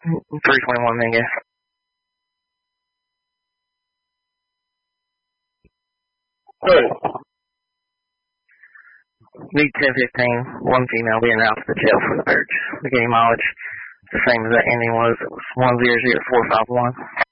321 min gas. Hey. Need 1015, one female being out to the jail for the search. The game mileage, the same as that ending was. It was 100451.